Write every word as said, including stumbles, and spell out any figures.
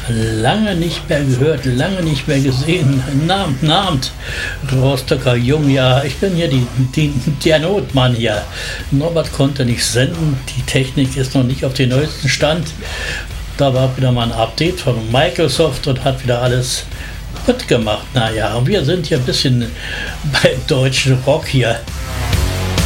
Lange nicht mehr gehört, lange nicht mehr gesehen. Namt, namt, Rostocker Jung, ja, ich bin hier die, die, der Notmann hier. Norbert konnte nicht senden, die Technik ist noch nicht auf den neuesten Stand. Da war wieder mal ein Update von Microsoft und hat wieder alles gut gemacht. Naja, und wir sind hier ein bisschen beim deutschen Rock hier.